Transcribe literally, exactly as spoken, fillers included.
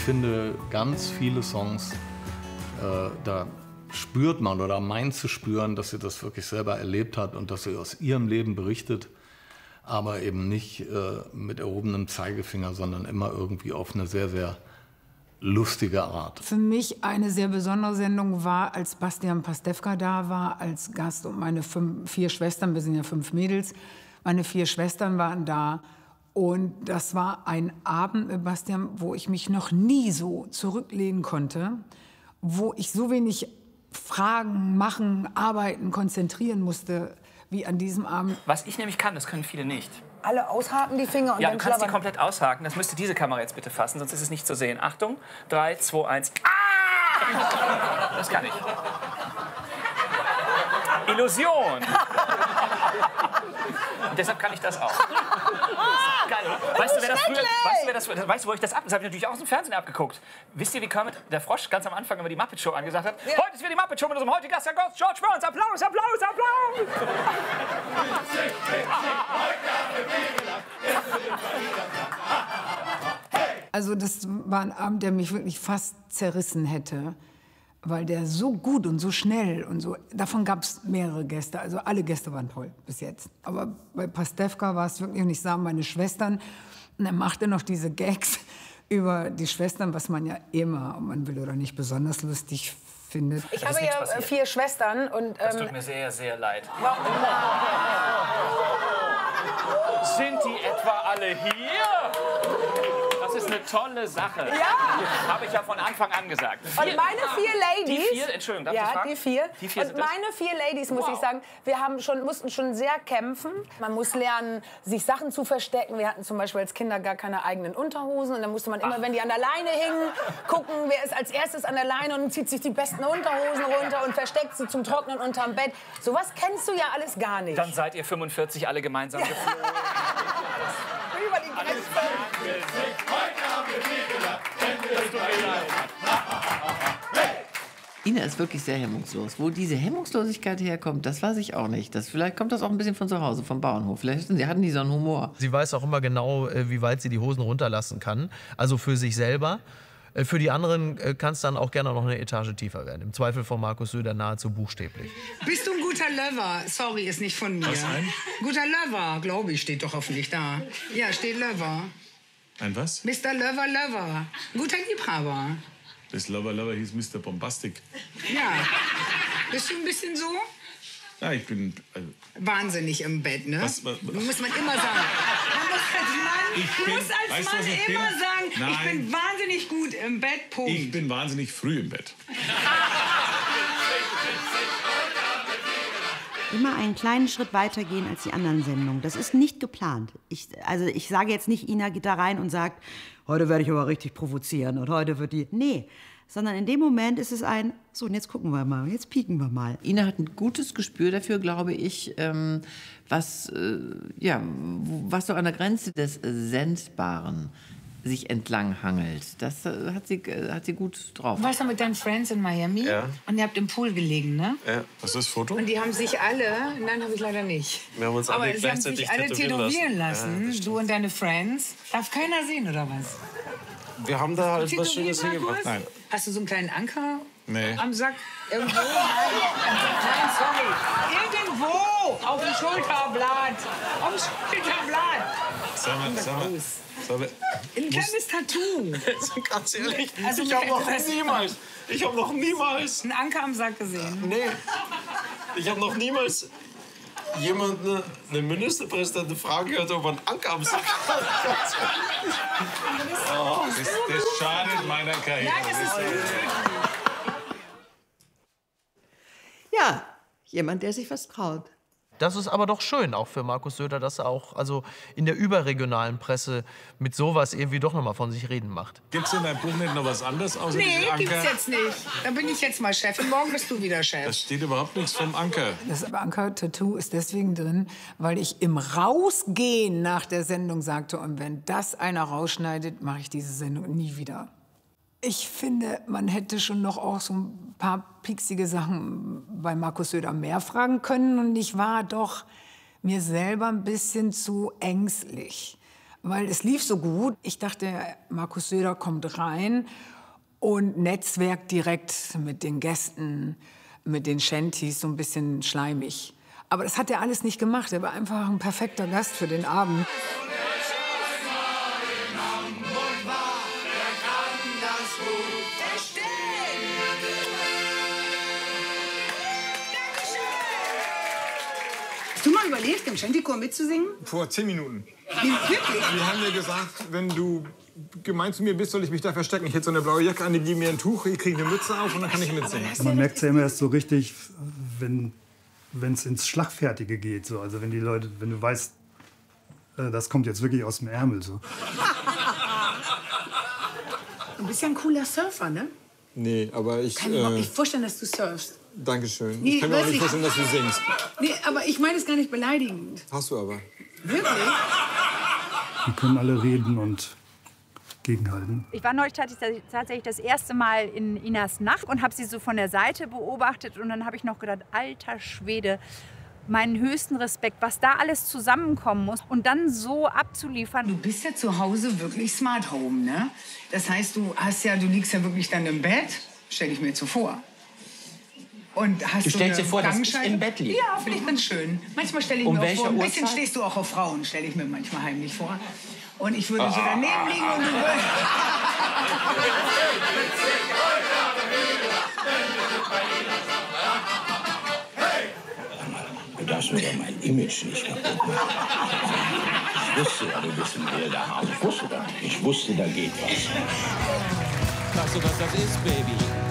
finde, ganz viele Songs, äh, da spürt man oder meint zu spüren, dass sie das wirklich selber erlebt hat und dass sie aus ihrem Leben berichtet, aber eben nicht äh, mit erhobenem Zeigefinger, sondern immer irgendwie auf eine sehr, sehr lustige Art. Für mich eine sehr besondere Sendung war, als Bastian Pastewka da war als Gast und meine fünf, vier Schwestern, wir sind ja fünf Mädels, meine vier Schwestern waren da. Und das war ein Abend mit Bastian, wo ich mich noch nie so zurücklehnen konnte, wo ich so wenig Fragen, machen, arbeiten, konzentrieren musste, wie an diesem Abend. Was ich nämlich kann, das können viele nicht. Alle aushaken die Finger und ja, dann du kannst die klappern. komplett aushaken. Das müsste diese Kamera jetzt bitte fassen, sonst ist es nicht zu sehen. Achtung, drei, zwei, eins. Ah! Das kann ich. Illusion. Und deshalb kann ich das auch. Geil, oder? Weißt du, wer das früher, weißt du, wer das, weißt du, wo ich das ab... Das habe ich natürlich auch aus dem Fernsehen abgeguckt. Wisst ihr, wie Kermit der Frosch ganz am Anfang immer die Muppet Show angesagt hat? Ja. Heute ist wieder die Muppet Show mit unserem heutigen Gast, der Ghost George Burns. Applaus, Applaus, Applaus! Also das war ein Abend, der mich wirklich fast zerrissen hätte, weil der so gut und so schnell und so... Davon gab es mehrere Gäste, also alle Gäste waren toll bis jetzt. Aber bei Pastewka war es wirklich, und ich sah meine Schwestern, und er machte noch diese Gags über die Schwestern, was man ja immer, ob man will oder nicht, besonders lustig findet. Ich habe ja passiert. vier Schwestern und... Ähm, das tut mir sehr, sehr leid. Sind die etwa alle hier? Das ist eine tolle Sache. Ja. Habe ich ja von Anfang an gesagt. Vier, und meine vier Ladies... Die vier, Entschuldigung, darf ja, ich fragen? die vier. Die vier und meine vier Ladies, muss wow. ich sagen, wir haben schon, mussten schon sehr kämpfen. Man muss lernen, sich Sachen zu verstecken. Wir hatten zum Beispiel als Kinder gar keine eigenen Unterhosen. Und dann musste man immer, Ach. wenn die an der Leine hingen, gucken, wer ist als erstes an der Leine und zieht sich die besten Unterhosen runter und versteckt sie zum Trocknen unterm Bett. Sowas kennst du ja alles gar nicht. Dann seid ihr fünfundvierzig alle gemeinsam geflogen. Über die Grenze. Ina ist wirklich sehr hemmungslos. Wo diese Hemmungslosigkeit herkommt, das weiß ich auch nicht. Das, vielleicht kommt das auch ein bisschen von zu Hause, vom Bauernhof. Vielleicht hatten, hatten die so einen Humor. Sie weiß auch immer genau, wie weit sie die Hosen runterlassen kann. Also für sich selber. Für die anderen kann es dann auch gerne noch eine Etage tiefer werden. Im Zweifel von Markus Söder nahezu buchstäblich. Bist du ein guter Lover? Sorry, ist nicht von mir. Was ein? Guter Lover, glaube ich, steht doch hoffentlich da. Ja, steht Lover. Ein was? Mister Lover Lover. Guter Liebhaber. Das Lover Lover hieß Mister Bombastic. Ja. Bist du ein bisschen so? Ja, ich bin... Also wahnsinnig im Bett, ne? Was, was, was? Muss man immer sagen. Man muss als Mann, ich bin, muss als weißt, Mann was ich immer bin? sagen, Nein. ich bin wahnsinnig gut im Bett, Punkt. Ich bin wahnsinnig früh im Bett. Immer einen kleinen Schritt weiter gehen als die anderen Sendungen. Das ist nicht geplant. Ich, also ich sage jetzt nicht, Ina geht da rein und sagt, heute werde ich aber richtig provozieren und heute wird die... Nee, sondern in dem Moment ist es ein, so und jetzt gucken wir mal, jetzt pieken wir mal. Ina hat ein gutes Gespür dafür, glaube ich, ähm, was, äh, ja, was so an der Grenze des Sendbaren sich entlang hangelt. Das äh, hat, sie, äh, hat sie gut drauf. Du warst ja mit deinen Friends in Miami Ja. und ihr habt im Pool gelegen, ne? Ja. Was ist das Foto? Und die haben sich alle, nein, habe ich leider nicht. Wir haben uns Aber alle sie haben sich alle tätowieren lassen. Ja, du und deine Friends. Darf keiner sehen, oder was? Wir haben da halt was Tätowiert, Schönes hingemacht. Markus? Nein. Hast du so einen kleinen Anker Nee. am Sack? Irgendwo? Nein, sorry. Irgendwo auf dem Schulterblatt. Auf dem Schulterblatt. Sag mal, sag mal. Sag mal. Ein kleines Tattoo. Ganz ehrlich, Also, ich habe noch das- niemals, ich habe noch niemals, Ein Anker am Sack gesehen. nee, ich habe noch niemals jemanden, eine Ministerpräsidentin fragen gehört, ob er einen Anker am Sack hat. Oh, das, das schadet meiner Karriere. Ja, das ist Ja, jemand, der sich was traut. Das ist aber doch schön, auch für Markus Söder, dass er auch also in der überregionalen Presse mit sowas irgendwie doch noch mal von sich reden macht. Gibt es in deinem Buch nicht noch was anderes außer Nee, diesem gibt's Anker? jetzt nicht. Da bin ich jetzt mal Chefin. Morgen bist du wieder Da Chef. steht überhaupt nichts vom Anker. Das Anker-Tattoo ist deswegen drin, weil ich im Rausgehen nach der Sendung sagte, und wenn das einer rausschneidet, mache ich diese Sendung nie wieder. Ich finde, man hätte schon noch auch so ein paar pieksige Sachen bei Markus Söder mehr fragen können. Und ich war doch mir selber ein bisschen zu ängstlich. weil es lief so gut. Ich dachte, Markus Söder kommt rein und netzwerkt direkt mit den Gästen, mit den Shanties, so ein bisschen schleimig. Aber das hat er alles nicht gemacht. Er war einfach ein perfekter Gast für den Abend. Hast du mal überlegt, im Shantychor mitzusingen? Vor zehn Minuten. Wie, wirklich? Die haben mir gesagt, wenn du gemein zu mir bist, soll ich mich da verstecken. Ich hätte so eine blaue Jacke an, die geben mir ein Tuch, ich kriege eine Mütze auf und dann kann ich mitsingen. Man merkt es ja immer erst so richtig, wenn es ins Schlagfertige geht. So. Also wenn die Leute, wenn du weißt, äh, das kommt jetzt wirklich aus dem Ärmel. So. Du bist ja ein cooler Surfer, ne? Nee, aber ich... Kann ich mir Äh, nicht vorstellen, dass du surfst. Dankeschön. Nee, ich kann mir auch weiß nicht ich- vorstellen, dass du singst. Nee, aber ich meine es gar nicht beleidigend. Hast du aber. Wirklich? Die können alle reden und gegenhalten. Ich war neulich tats- tatsächlich das erste Mal in Inas Nacht und habe sie so von der Seite beobachtet. Und dann habe ich noch gedacht, alter Schwede, meinen höchsten Respekt, was da alles zusammenkommen muss. Und dann so abzuliefern. Du bist ja zu Hause wirklich Smart Home, ne? Das heißt, du hast ja, du liegst ja wirklich dann im Bett, stell ich mir jetzt so vor. Und hast Du stellst eine dir vor, dass ich Gangschaltung? im Bett liege? Ja, finde ich ganz schön. Manchmal stelle ich Um mir auch welche vor, ein bisschen Uhrzeit? stehst du auch auf Frauen, stelle ich mir manchmal heimlich vor. Und ich würde so Ah. daneben liegen und du würdest... Du darfst mir doch mein Image nicht kaputt machen. Ich wusste ja, du bist ein wilder Hase. Ich wusste das. Ich wusste, da geht was. Weißt du, was das ist, Baby?